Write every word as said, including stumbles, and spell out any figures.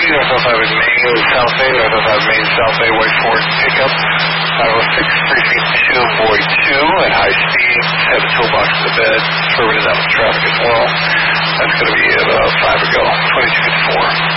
North oh five in Maine, South Bay, North oh five Maine, South Bay, White Ford pickup, five oh six, three feet two, boy two, at high speed, have a toolbox in the bed, serving it out with traffic as well. That's going to be about five ago, twenty-two fifty-four.